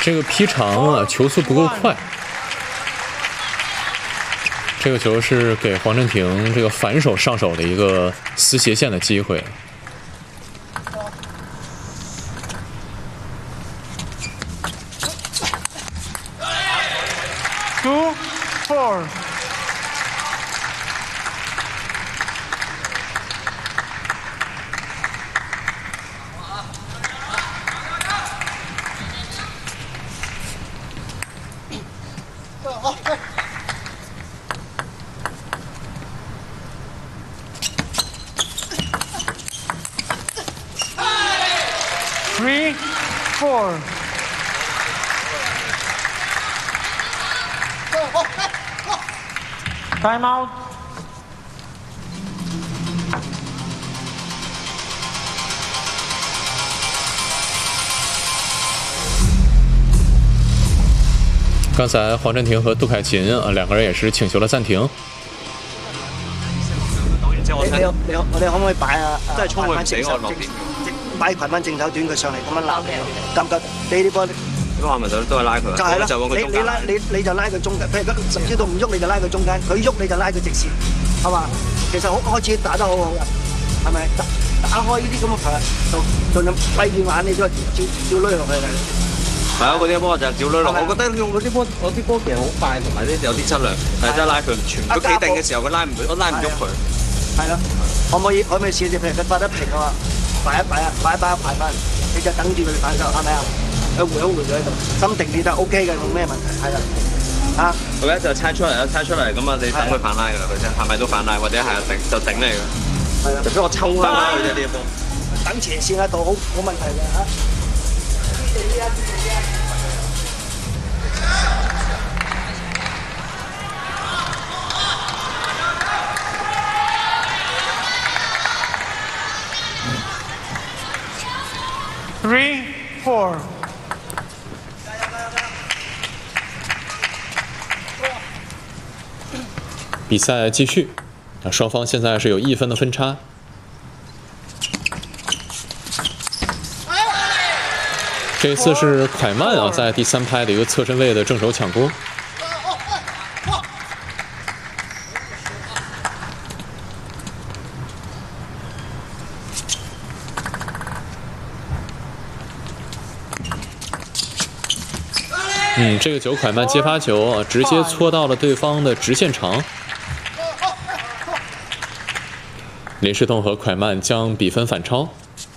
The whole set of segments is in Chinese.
这个劈长啊，球速不够快。这个球是给黄镇廷这个反手上手的一个撕斜线的机会。 2-4。3-4。Time out。 刚才黄镇廷和杜凱琹兩個人也是請求了暫停。 我哋可唔可以擺啊？ 即係衝佢唔死我落邊。 擺裙翻正手短佢上嚟咁樣攬你，得唔得？你呢波？ 咁我咪都係拉佢。就係啦， 你就拉佢中間，譬如佢甚至到唔喐你就拉佢中間，佢喐你就拉佢直線，係嘛？其實開始打得好好嘅，係咪？打開呢啲咁嘅球，就咁閉住眼你都照攆落去嘅。 係啊，嗰啲波就照攆落。我覺得用嗰啲波，我啲波其實好快，同埋啲有啲質量，但係真係拉佢唔全。佢企定嘅時候，佢拉唔喐佢。係咯， 可唔可以試下？譬如佢發得平嘅話，擺一排翻，你就等住佢反手，係咪啊？佢回咗喺度，心定啲就 OK 嘅，冇咩問題，係啦。啊， 佢一就猜出嚟咁啊，你等佢反拉㗎啦，佢真係咪都反拉，或者係頂你㗎。係啦，就俾我抽翻佢啫呢一波。 等前線喺度好冇問題嘅嚇。 3-4。 比赛继续，双方现在是有1分的分差。这一次是蒯曼在第3拍的一个侧身位的正手抢攻。这个球蒯曼接发球直接搓到了对方的直线长。林诗栋和蒯曼将比分反超。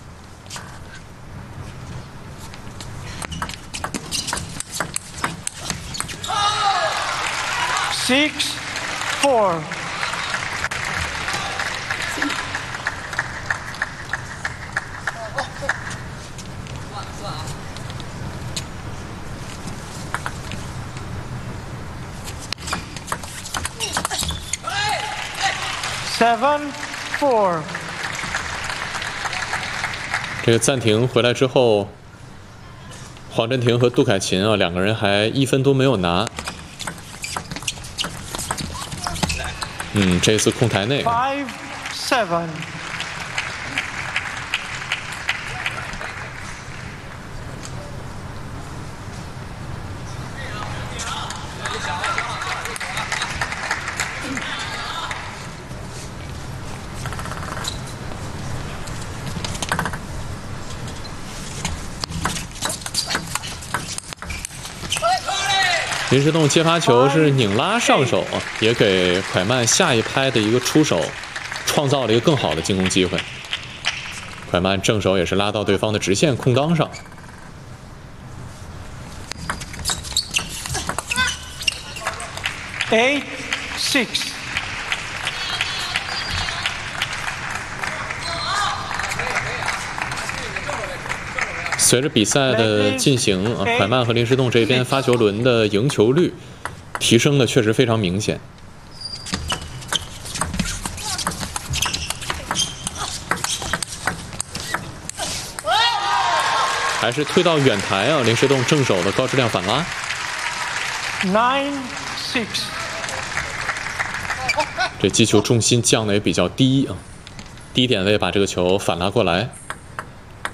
6-4。7-4。 这个暂停回来之后，黄镇廷和杜凱琹两个人还1分都没有拿。这次控台内。 5-7。 林诗栋接发球是拧拉上手，也给蒯曼下一拍的一个出手创造了一个更好的进攻机会。蒯曼正手也是拉到对方的直线空当上。 8-6。 随着比赛的进行，蒯曼和林诗栋这边发球轮的赢球率提升的确实非常明显。还是推到远台啊，林诗栋正手的高质量反拉。 9-6。 这击球重心降的也比较低啊，低点位把这个球反拉过来。